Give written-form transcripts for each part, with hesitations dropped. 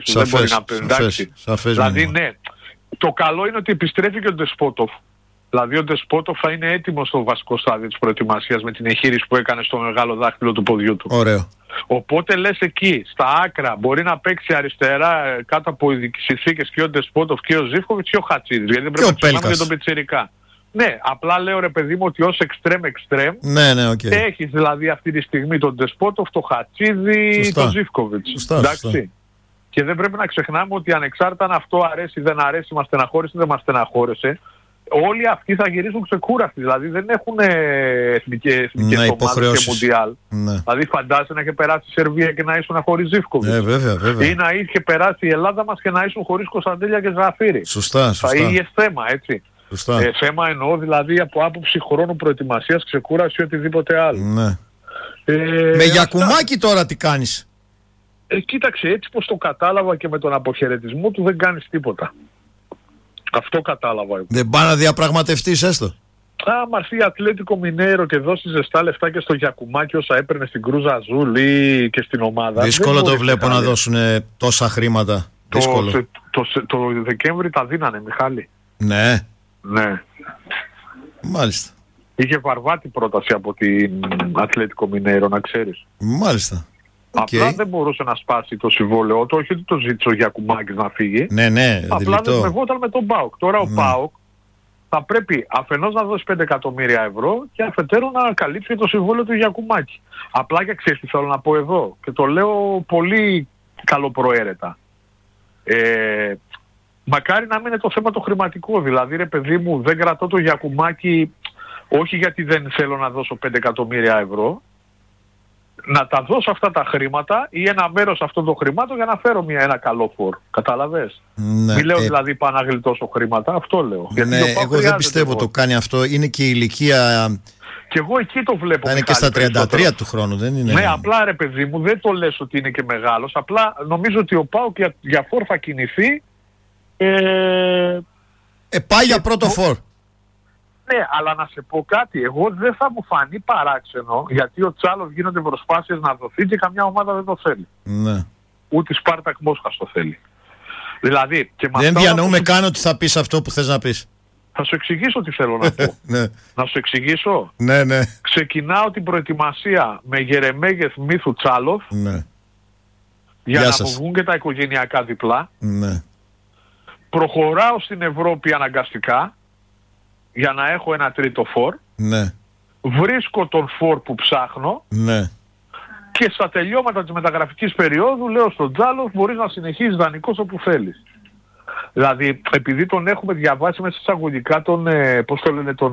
Δεν μπορεί να πει. Εντάξει. Δηλαδή, ναι. Το καλό είναι ότι επιστρέφει και ο Ντεσπότοφ. Δηλαδή ο Ντεσπότοφ θα είναι έτοιμος στο βασικό στάδιο της προετοιμασίας με την εγχείρηση που έκανε στο μεγάλο δάχτυλο του ποδιού του. Ωραίο. Οπότε λες εκεί, στα άκρα, μπορεί να παίξει αριστερά κάτω από ειδικές συνθήκες και ο Ντεσπότοφ και ο Ζίβκοβιτς και ο Χατσίδης. Γιατί δεν πρέπει να ξεχνάμε για τον Πιτσιρικά. Ναι, απλά λέω ρε παιδί μου ότι ως εξτρέμ, ναι, okay. έχεις δηλαδή αυτή τη στιγμή τον Ντεσπότοφ, τον Χατσίδη, τον Ζίβκοβιτς. Εντάξει. Και δεν πρέπει να ξεχνάμε ότι ανεξάρτητα αν αυτό αρέσει ή δεν αρέσει, μας στεναχώρησε ή δεν μας στεναχώρησε, όλοι αυτοί θα γυρίσουν ξεκούραστοι. Δηλαδή δεν έχουν εθνικές ομάδες και μουντιάλ. Ναι. Δηλαδή φαντάζεσαι να είχε περάσει η Σερβία και να ήσουν χωρίς Ζίβκοβιτς. Βέβαια. Ή να είχε περάσει η Ελλάδα μας και να ήσουν χωρίς Κωνσταντέλια και Ζαφύρι. Σωστά. Θα είχε θέμα, έτσι. Θέμα εννοώ δηλαδή από άποψη χρόνου προετοιμασίας, ξεκούραση ή οτιδήποτε άλλο. Ναι. Με Γιακουμάκη τώρα τι κάνεις? Κοίταξε, έτσι πως το κατάλαβα και με τον αποχαιρετισμό του δεν κάνεις τίποτα. Αυτό κατάλαβα. Δεν πάει να διαπραγματευτείς έστω? Άμα έρθει η Ατλέτικο Μινέιρο και δώσει ζεστά λεφτά και στο Γιακουμάκη όσα έπαιρνε στην Κρούζα Αζούλ ή και στην ομάδα. Δύσκολο το βλέπω να δώσουν τόσα χρήματα. Το Δεκέμβρη τα δίνανε, Μιχάλη. Ναι. Μάλιστα. Είχε βαρβάτη πρόταση από την Ατλέτικο Μινέιρο, να ξέρεις. Μάλιστα. Απλά δεν μπορούσε να σπάσει το συμβόλαιό του, όχι ότι το ζήτησε ο Γιακουμάκης να φύγει. Ναι. Απλά δεσμευόταν με τον ΠΑΟΚ. Τώρα ο ΠΑΟΚ θα πρέπει αφενός να δώσει 5 εκατομμύρια ευρώ και αφετέρου να καλύψει το συμβόλαιο του Γιακουμάκη. Απλά και ξέρεις τι θέλω να πω εδώ, και το λέω πολύ καλοπροαίρετα. Μακάρι να μην είναι το θέμα το χρηματικό. Δηλαδή ρε παιδί μου, δεν κρατώ το Γιακουμάκη όχι γιατί δεν θέλω να δώσω 5 εκατομμύρια ευρώ, να τα δώσω αυτά τα χρήματα ή ένα μέρος αυτών των χρημάτων για να φέρω ένα καλό φόρ. Κατάλαβες? Ναι, Μην λέω δηλαδή πάω να γλιτώσω χρήματα, αυτό λέω. Ναι, εγώ δεν πιστεύω το κάνει αυτό. Είναι και η ηλικία. Και εγώ εκεί το βλέπω. Θα είναι και στα 33 του χρόνου, δεν είναι? Ναι, απλά ρε παιδί μου, δεν το λες ότι είναι και μεγάλος. Απλά νομίζω ότι ο ΠΑΟΚ για φόρ θα κινηθεί. Πάει για πρώτο φόρ. Ναι, αλλά να σε πω κάτι, εγώ δεν θα μου φανεί παράξενο γιατί ο Τσάλοφ γίνονται προσπάθειες να δοθεί και καμιά ομάδα δεν το θέλει. Ναι. Ούτε η Σπάρτακ Μόσχας το θέλει. Δηλαδή, και δεν διανοούμε καν ότι θα πεις αυτό που θες να πεις. Θα σου εξηγήσω τι θέλω να πω. Ναι. Να σου εξηγήσω. Ναι. Ξεκινάω την προετοιμασία με Γερεμέγεθ Μίθου Τσάλοφ. Ναι. Για να μου βγουν και τα οικογενειακά διπλά. Ναι. Προχωράω στην Ευρώπη αναγκαστικά για να έχω ένα τρίτο φόρ. Ναι. Βρίσκω τον φόρ που ψάχνω. Ναι. Και στα τελειώματα της μεταγραφικής περίοδου λέω στον Τζάλοφ μπορείς να συνεχίσεις δανεικός όπου θέλεις. Δηλαδή επειδή τον έχουμε διαβάσει μέσα εισαγωγικά τον, πώς το λένε,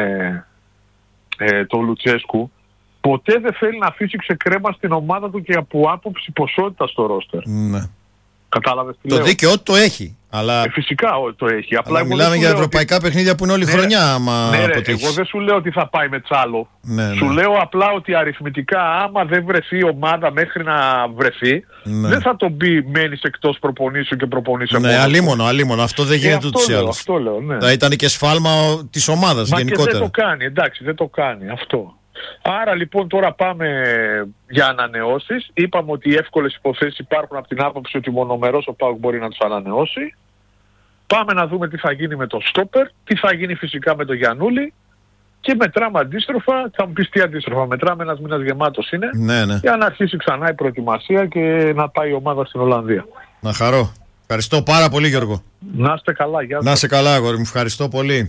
τον Λουτσέσκου, ποτέ δεν θέλει να αφήσει ξεκρέμα στην ομάδα του και από άποψη ποσότητα στο ρόστερ. Ναι. Κατάλαβες τι το λέω? δίκαιο το έχει. Αλλά... φυσικά το έχει. Απλά μιλάμε για ευρωπαϊκά παιχνίδια που είναι όλη χρονιά. Άμα εγώ δεν σου λέω ότι θα πάει με Τσάλο. Σου λέω απλά ότι αριθμητικά άμα δεν βρεθεί η ομάδα μέχρι να βρεθεί, δεν θα τον πει μένεις εκτός προπονήσεων και προπονήσεων. Ναι, αλίμονο. Αυτό δεν γίνεται ούτως ή άλλως. Αυτό λέω, ναι. Θα ήταν και σφάλμα της ομάδας γενικότερα. Και δεν το κάνει, εντάξει, δεν το κάνει αυτό. Άρα λοιπόν τώρα πάμε για ανανεώσεις. Είπαμε ότι οι εύκολες υποθέσεις υπάρχουν από την άποψη ότι μονομερός ο ΠΑΟΚ μπορεί να τους ανανεώσει. Πάμε να δούμε τι θα γίνει με το στόπερ, τι θα γίνει φυσικά με το Γιαννούλη και μετράμε αντίστροφα. Θα μου πεις τι αντίστροφα? Μετράμε, ένας μήνας γεμάτος είναι, ναι. Για να αρχίσει ξανά η προετοιμασία και να πάει η ομάδα στην Ολλανδία. Να χαρώ. Ευχαριστώ πάρα πολύ, Γιώργο. Να είστε καλά, γεια σας. Να είστε καλά, αγόρι μου. Ευχαριστώ πολύ.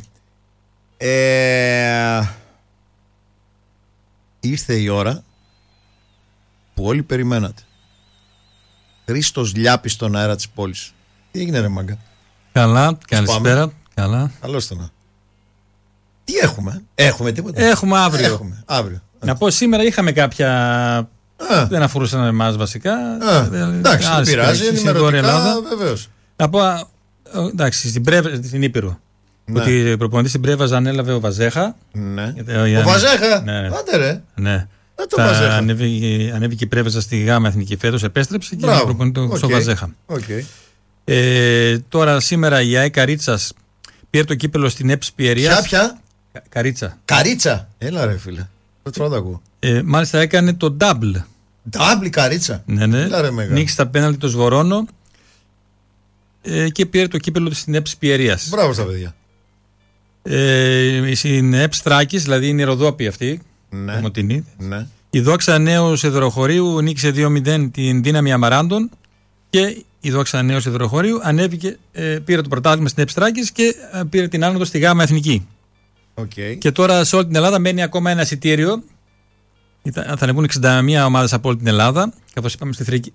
Ήρθε η ώρα που όλοι περιμένατε. Χρήστος Λιάπης στον αέρα της πόλης. Τι έγινε ρε μάγκα? Καλά, καλησπέρα. Καλά. Καλώς το να. Τι έχουμε? Έχουμε τίποτα? Έχουμε αύριο. Αύριο. Να πω σήμερα είχαμε κάποια... Δεν αφορούσαν εμάς βασικά. Εντάξει, δεν πειράζει. Ενημερωτικά βεβαίως. Να πω, εντάξει, στην Ήπειρο. Ναι. Ότι προπονητής στην Πρέβαζα ανέλαβε ο Βαζέχα. Ναι. Ο Βαζέχα. Ναι. Άντε ρε. Ναι. Ανέβηκε η Πρέβαζα στη Γάμα Εθνική φέτος, επέστρεψε και προπονητή στο Βαζέχα. Τώρα σήμερα η ΑΕΚ Καρίτσας πήρε το κύπελο στην ΕΠΣ Πιερίας. Ποια? Καρίτσα. Έλα ρε φίλε. Μάλιστα έκανε το double. Double Καρίτσα. Ναι. Νίκησε τα πέναλτι το Σβορώνο και πήρε το κύπελλο της ΕΠΣ Πιερίας. Μπράβο στα παιδιά. Στην ΕΠΣ Τράκης, δηλαδή είναι η Ροδόπη αυτή. Ναι. Ναι. Η Δόξα Νέου Σιδηροχωρίου νίκησε 2-0 την Δύναμη Αμαράντων και η Δόξα Νέου Σιδηροχωρίου ανέβηκε, πήρε το πρωτάθλημα στην ΕΠΣ Τράκης και πήρε την άνοδο στη Γάμα Εθνική. Okay. Και τώρα σε όλη την Ελλάδα μένει ακόμα ένα εισιτήριο. Θα ανεβούν 61 ομάδες από όλη την Ελλάδα. Καθώς είπαμε,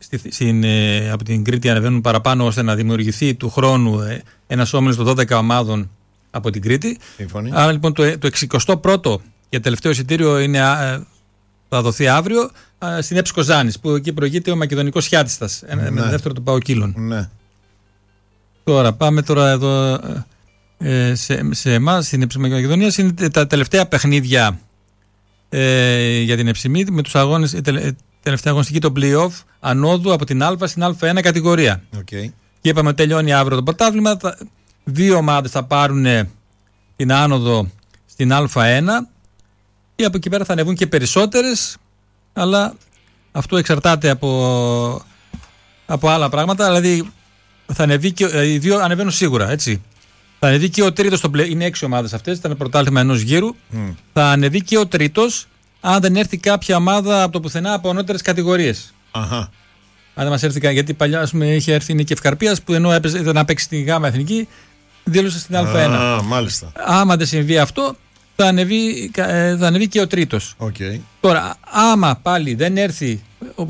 από την Κρήτη ανεβαίνουν παραπάνω ώστε να δημιουργηθεί του χρόνου ένας όμιλος των 12 ομάδων από την Κρήτη. Σύμφωνοι. Άρα λοιπόν το 61ο και τελευταίο εισιτήριο θα δοθεί αύριο στην ΕΠΣ Κοζάνης, που εκεί προηγείται ο Μακεδονικός Χιάτιστας. Με δεύτερο του Παοκύλων. Ναι. Τώρα πάμε εδώ σε εμάς, στην ΕΠΣ Μακεδονίας. Είναι τα τελευταία παιχνίδια για την ΕΠΣΜΗ με τους αγώνες, τελευταία αγωνιστική το play-off ανόδου από την Α στην Α1 κατηγορία. Okay. Και είπαμε ότι τελειώνει αύριο το πρωτάθλημα. Δύο ομάδες θα πάρουν την άνοδο στην Α1 και από εκεί πέρα θα ανεβούν και περισσότερες, αλλά αυτό εξαρτάται από άλλα πράγματα. Δηλαδή θα ανεβεί και οι δύο ανεβαίνουν σίγουρα, έτσι. Θα ανεβεί και ο τρίτος, είναι 6 ομάδες αυτές, ήταν πρωτάθλημα ενός γύρου. Θα ανεβεί και ο τρίτος, αν δεν έρθει κάποια ομάδα από το πουθενά από ανώτερες κατηγορίες. Αχα. Αν δεν μας έρθει, γιατί παλιά είχε έρθει η Νίκη Ευκαρπίας, που ενώ έπαιζε να παίξει στη Γάμα Εθνική, δήλωσε στην Α1. Μάλιστα. Άμα δεν συμβεί αυτό, θα ανεβεί και ο τρίτος. Okay. Τώρα, άμα πάλι δεν έρθει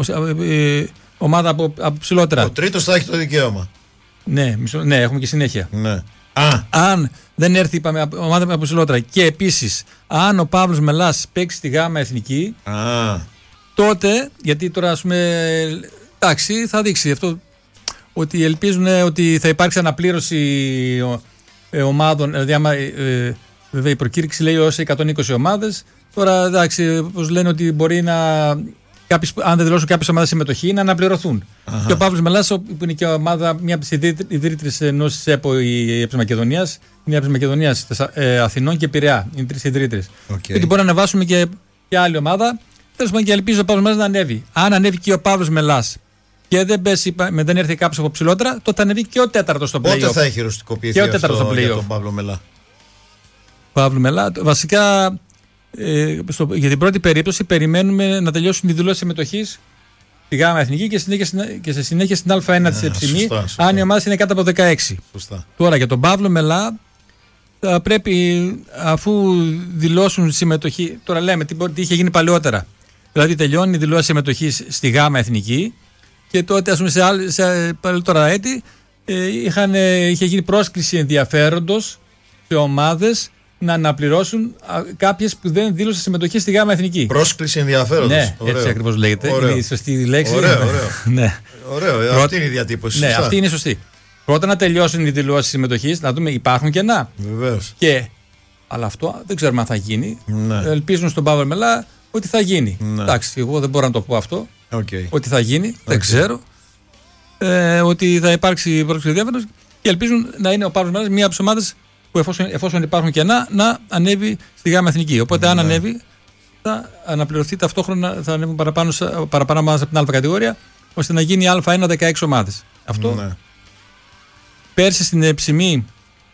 ομάδα από ψηλότερα. Ο τρίτος θα έχει το δικαίωμα. Ναι, έχουμε και συνέχεια. Ναι. Αν δεν έρθει, είπαμε, ομάδα από ψηλότερα και επίσης αν ο Παύλος Μελάς παίξει στη Γάμα Εθνική, τότε, γιατί τώρα ας πούμε, εντάξει, θα δείξει αυτό ότι ελπίζουν ότι θα υπάρξει αναπλήρωση ομάδων. Δηλαδή, άμα βέβαια η προκήρυξη λέει ως 120 ομάδες, τώρα εντάξει, όπως λένε ότι μπορεί αν δεν δηλώσουν κάποιες ομάδες συμμετοχή, να αναπληρωθούν. Και ο Παύλος Μελάς, που είναι και ομάδα, μια από τις ιδρύτρες ενός ΕΠΟ η ΕΠΣ Μακεδονίας, μια από τις Μακεδονίας Αθηνών και Πειραιά. Είναι 3 ιδρύτρες. Και ότι μπορεί να ανεβάσουμε και άλλη ομάδα. Τέλος πάντων, και ελπίζω ο Παύλος Μελάς να ανέβει. Αν ανέβει και ο Παύλος Μελάς και δεν έρθει κάποιος από ψηλότερα, τότε θα ανέβει και ο τέταρτος στο play-off. Πότε θα έχει ρωστικοποιηθεί αυτό για τον Παύλο Μελά? Παύλο Μελά, βασικά. Για την πρώτη περίπτωση περιμένουμε να τελειώσουν οι δηλώσεις συμμετοχής στη Γάμα Εθνική και σε συνέχεια στην Α1 της ΕΠΣΜΗ, αν οι ομάδες είναι κάτω από 16. Σωστά. Τώρα για τον Παύλο Μελά θα πρέπει, αφού δηλώσουν συμμετοχή, τώρα λέμε τι είχε γίνει παλαιότερα, δηλαδή τελειώνει η δηλώση συμμετοχής στη Γάμα Εθνική και τότε, ας πούμε, σε παλαιότερα έτη είχε γίνει πρόσκληση ενδιαφέροντος σε ομάδες να αναπληρώσουν κάποιες που δεν δήλωσαν συμμετοχή στη Γάμα Εθνική. Πρόσκληση ενδιαφέροντος. Ναι, έτσι ακριβώς λέγεται. Ωραίο. Είναι η σωστή λέξη. Ωραίο. Ναι. Ωραίο. Αυτή είναι η διατύπωση. Ναι, αυτή είναι σωστή. Πρώτα να τελειώσουν οι δηλώσεις συμμετοχής, να δούμε υπάρχουν κενά. Βεβαίως. Αλλά αυτό δεν ξέρουμε αν θα γίνει. Ναι. Ελπίζουν στον Παύλο Μελά ότι θα γίνει. Ναι. Εντάξει, εγώ δεν μπορώ να το πω αυτό. Okay. Ότι θα γίνει, δεν ξέρω. Ότι θα υπάρξει πρόσκληση ενδιαφέροντος και ελπίζουν να είναι ο Παύλος Μελάς μία από τις ομάδες που εφόσον υπάρχουν κενά να ανέβει στη Γάμα Εθνική. Οπότε αν ανέβει θα αναπληρωθεί ταυτόχρονα, θα ανέβουν παραπάνω ομάδες από την Α κατηγορία, ώστε να γίνει Α1 16 ομάδες. Αυτό πέρσι στην ΕΠΣΜΗ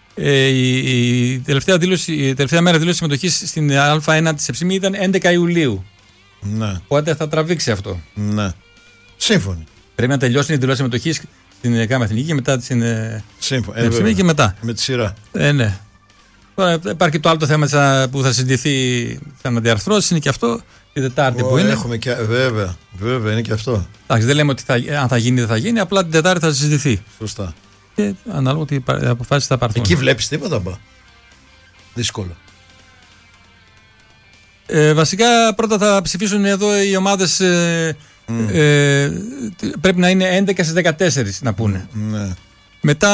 η τελευταία μέρα δήλωση συμμετοχής στην Α1 της ΕΠΣΜΗ ήταν 11 Ιουλίου. Ναι. Οπότε θα τραβήξει αυτό. Ναι. Σύμφωνοι. Πρέπει να τελειώσει η δηλώση συμμετοχής στην Γάμα Εθνική και μετά στην ΕΠΣΜΗ και μετά. Με τη σειρά. Ναι. Τώρα υπάρχει το άλλο το θέμα που θα συζητηθεί, θα αναδιαρθρώσει, είναι και αυτό, η Τετάρτη που είναι. Έχουμε και, βέβαια, είναι και αυτό. Εντάξει, δεν λέμε ότι αν θα γίνει ή δεν θα γίνει, απλά την Τετάρτη θα συζητηθεί. Σωστά. Και ανάλογα ότι οι αποφάσεις θα πάρθουν. Εκεί βλέπεις τίποτα, δύσκολο. Βασικά πρώτα θα ψηφίσουν εδώ οι ομάδες. Πρέπει να είναι 11 στις 14 να πούνε. Ναι. Μετά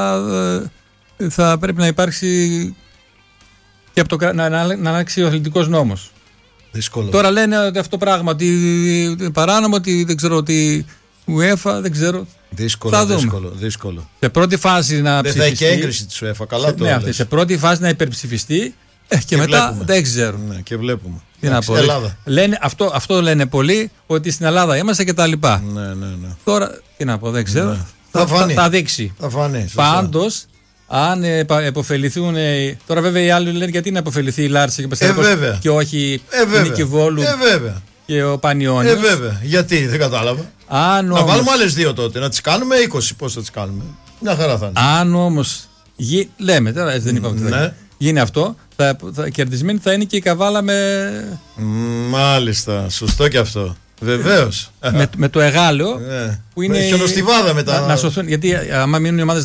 θα πρέπει να υπάρξει και από να αλλάξει ο αθλητικός νόμος. Δύσκολο. Τώρα λένε ότι αυτό πράγμα ότι παράνομο, ότι δεν ξέρω, ότι UEFA, δεν ξέρω. Δύσκολο. Σε πρώτη φάση να ψηφιστεί. Δεν θα έχει και έγκριση της UEFA, καλά το λες. Σε πρώτη φάση να υπερψηφιστεί και μετά βλέπουμε. Δεν ξέρω. Ναι, και βλέπουμε. Τι να πω. Λένε, αυτό λένε πολλοί, ότι στην Ελλάδα είμαστε και τα λοιπά. Ναι. Τώρα, τι να πω, δεν ξέρω. Ναι. θα δείξει. Πάντως, αν επωφεληθούν. Τώρα, βέβαια, οι άλλοι λένε γιατί να επωφεληθεί η Λάρισα και όχι η Νίκη Βόλου και ο Πανιώνιος. Βέβαια. Γιατί, δεν κατάλαβα. Να βάλουμε άλλες 2 τότε. Να τις κάνουμε 20. Πώς θα τις κάνουμε. Μια χαρά θα είναι. Αν όμως. Λέμε τώρα, έτσι δεν είπαμε ότι θα γίνει αυτό. Κερδισμένη θα είναι και η Καβάλα με. Μάλιστα. Σωστό και αυτό. Βεβαίως. με το Εγάλεο που είναι. Χιονοστιβάδα μετά. Να σωθούν. Γιατί άμα μείνουν οι ομάδες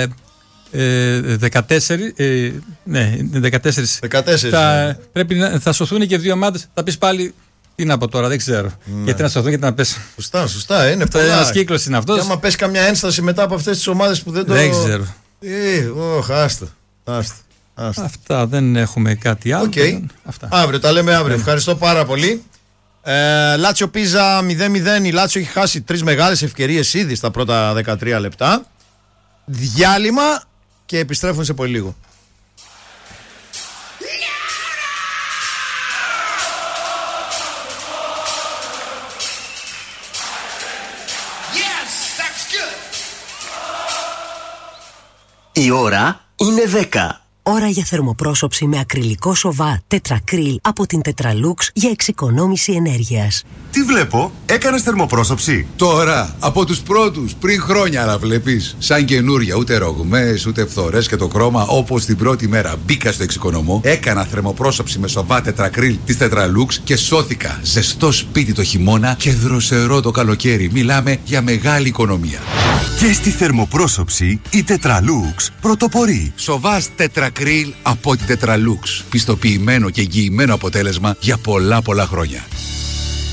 14. Ναι, 14. Θα σωθούν και 2 ομάδες. Θα πεις πάλι. Τι να πω τώρα, δεν ξέρω. Γιατί να σωθούν, γιατί να πέσει. Σωστά, είναι πολλά. Ένας κύκλος είναι αυτός. Και άμα πέσει καμιά ένσταση μετά από αυτές τις ομάδες που δεν το. Δεν ξέρω. Άστο. Αυτά, δεν έχουμε κάτι άλλο. Αυτά. Αύριο, τα λέμε αύριο. Ευχαριστώ πάρα πολύ. Λάτσιο Πίζα 0-0. Η Λάτσιο έχει χάσει 3 μεγάλες ευκαιρίες ήδη στα πρώτα 13 λεπτά. Διάλειμμα και επιστρέφουν σε πολύ λίγο. Η ώρα είναι 10. Ώρα για θερμοπρόσωψη με ακριλικό σοβά τετρακρίλ από την Tetralux για εξοικονόμηση ενέργειας. Τι βλέπω, έκανες θερμοπρόσωψη? Τώρα, από τους πρώτους, πριν χρόνια, αλλά βλέπεις. Σαν καινούρια, ούτε ρογμές, ούτε φθορές και το χρώμα, όπως την πρώτη μέρα μπήκα στο εξοικονομώ. Έκανα θερμοπρόσωψη με σοβά τετρακρίλ της Tetralux και σώθηκα. Ζεστό σπίτι το χειμώνα και δροσερό το καλοκαίρι. Μιλάμε για μεγάλη οικονομία. Και στη θερμοπρόσωψη η Tetralux πρωτοπορεί. Σοβάς τετρακρίλ από την Tetralux. Πιστοποιημένο και εγγυημένο αποτέλεσμα για πολλά χρόνια.